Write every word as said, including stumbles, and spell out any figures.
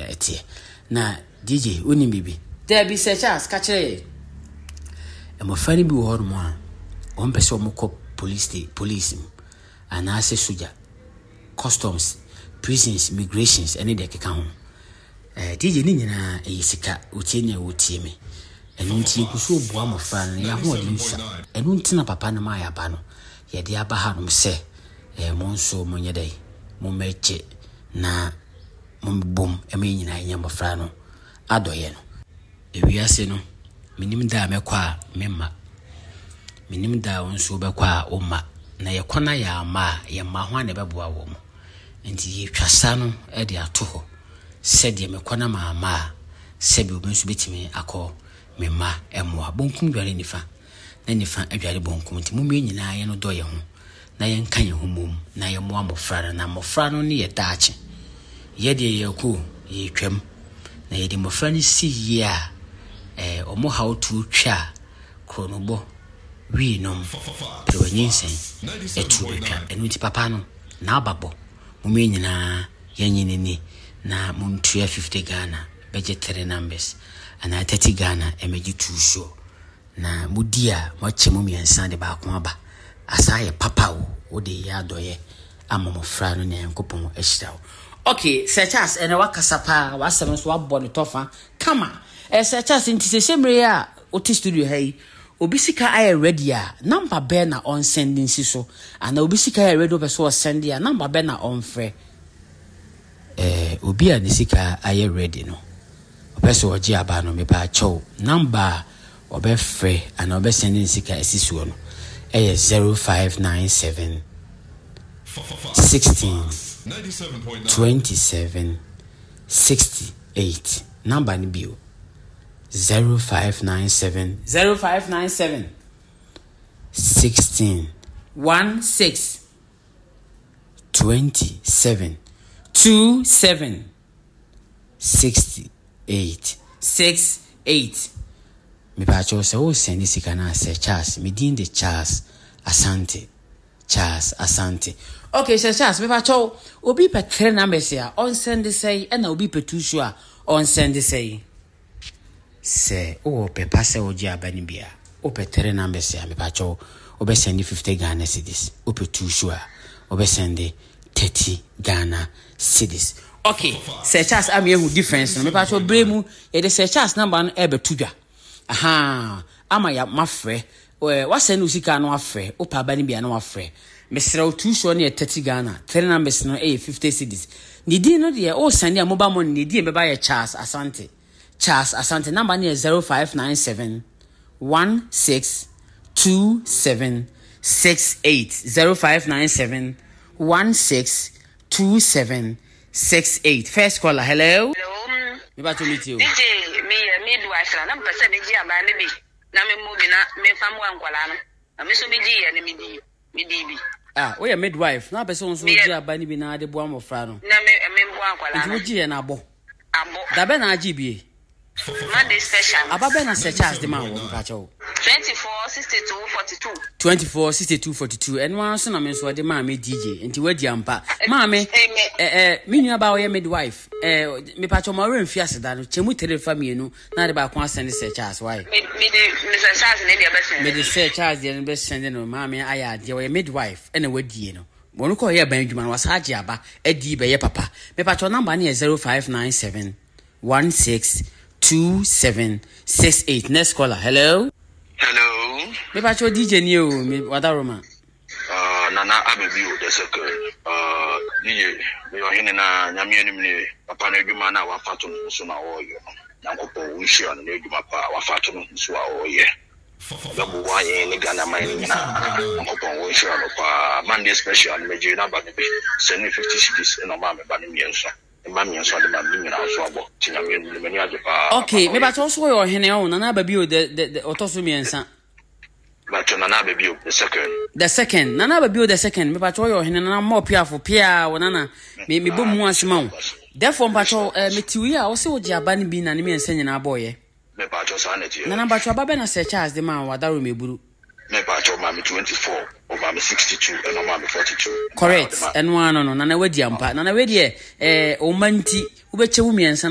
na etie na D J oni bibi there be search as catch e mo fani bi wo mo a on pese o mo ko police station police and ase soja customs prisons immigrations any de keka ho eh D J ni nyina e sika otie nya otie me enu nti kuso boa mo fa no ya ho odi nsa enu ntina papa na ma ya ba no ye de aba ha no se eh mo nso mo nye dai mo meche na mo bom e me nyina nya mo fra no adoye no ewiase no minim da mekwa memma minim da wonso bekwa o ma na ye kwana ya ma ye ma ho na beboa wo mo nti ye twasa no e de ato ho se de mekwana ma ma se bi obenso betimi akọ memma emwa bonkum dware nifa na nifa adware bonkum nti mo me nyina ye no do ye ho na ye nkan ye ho mom na ye mo amofra na amofra no ne ye daache ye de ye ku ye twam na ye de mofra ni si ye a eh omo how to twa kronobo wi nom pewanyinsen etu betwa enu ti papa no na ababo mo me nyina ye nyine ni na mo ntua fifty Ghana budget three numbers ana thirty Ghana emeji two show na mudia mo chemo miensa de ba ko aba asaye papa wo ode ya doye amomofra no ne yankopon ehira. Okay, searchers ene wakasapa wasem so abọ ne tofa kama eh searchers nti se semre ya oti studio hai obisika aye ready a number be na on sending si so ana obisika aye ready obeso send ya number be na on frɛ eh obi a nisika aye ready no obeso oji aba no me ba chow number obe frɛ ana obe sending sika esisuo no eh zero five nine seven sixteen twenty-seven sixty-eight number ni bio zero five nine seven zero five nine seven sixteen one six twenty-seven two seven sixty-eight six eight. Me pa cho se o send sika na se Charles me din de Charles Asante Charles Asante. Okay, so Charles me pa cho obi pe three numbers here on send say and obi pe two sure on send say say o pe pass o ji abani bia o pe three numbers here me pa cho obe send fifty Ghana cedis o pe two sure obe send thirty Ghana cedis. Okay, say Charles am here with difference me pa cho bremu e de say Charles number no e be tudwa aha ama ya mafre wa send usika no afre o pa abani bia no afre mesra o two sure ne thirty Ghana three numbers no e fifty cedis ni di no de o send ya mobile money ni di me ba ya Charles Asante Charles Asante number ne zero five nine seven one six two seven six eight zero five nine seven one six two seven six eight. First caller, hello. Hello. Me ba to meet you. D J me midwife na na pese me ji aba ne bi na me mu bi na me fam wa nkwala no na me so me ji ya ne me di me di bi. Ah, we midwife na pese on so ji aba ne bi na de bo amofra no. Na me me bo nkwala no. Nti ji ya na abo. Abo. Da be na agi bi. Monday special. Aba be na se Charles de man wo nka cho. twenty-four sixty-two forty-two twenty-four sixty-two forty-two and one so na me so de ma me D J nti wadi ampa ma me eh eh me nua ba wo ye midwife eh me pa cho ma re mfi aseda no chemu telefa mienu na de ba ko asend se Charles why me me de Mister Charles ne de be send me de se Charles de be send no ma me aya de wo ye midwife ena wadi no mo ko ye ban dwuma no wasaje aba adi be ye papa me pa cho number ne zero five nine seven one six two seven six eight. Next caller, hello. Hello. Me pa cho D J ni o me wada roma. Uh nana abebi o the second. Uh D J me o hene na nyame anim ni papa na adwuma na wafato no so na wo yo. Nyankopɔ wo hia no adwuma pa wafato no so a wo ye. Obo wa ye ni Ghana man ni na nyankopɔ wo hia no pa Monday special me je na ba be send me fifty cedis na ma me ba no mienso. Okay, me ba to so yo hene o nana ba bi o de de otoso miensa. Ba to nana ba bi o the second. The second, nana ba bi o the second, me ba to yo hene nana mo pia fo pia wo nana me me bom mu asema o. Therefore ba to me tiwi a wo se wo ji aba ne bi na ne miensa nyina boye. Me ba to sa na ti. Nana ba to aba be na se Charles de man wadaro meburu. Me ba to ma me twenty-four. Over me sixty-two and over me forty-two. Correct. And one no no. Nana wedi ampa. Nana wedi eh o manti ubeche wumiensa